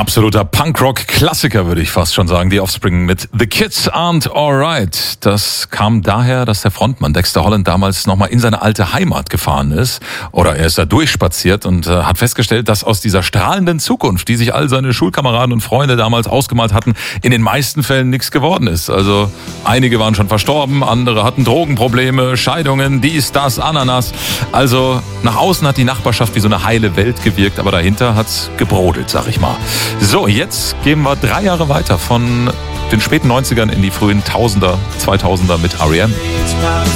Absoluter Punkrock-Klassiker, würde ich fast schon sagen. Die Offspring mit The Kids Aren't Alright. Das kam daher, dass der Frontmann Dexter Holland damals nochmal in seine alte Heimat gefahren ist. Oder er ist da durchspaziert und hat festgestellt, dass aus dieser strahlenden Zukunft, die sich all seine Schulkameraden und Freunde damals ausgemalt hatten, in den meisten Fällen nichts geworden ist. Also einige waren schon verstorben, andere hatten Drogenprobleme, Scheidungen, dies, das, Ananas. Also nach außen hat die Nachbarschaft wie so eine heile Welt gewirkt, aber dahinter hat's gebrodelt, sag ich mal. So, jetzt gehen wir 3 Jahre weiter von den späten 90ern in die frühen 2000er mit R.E.M.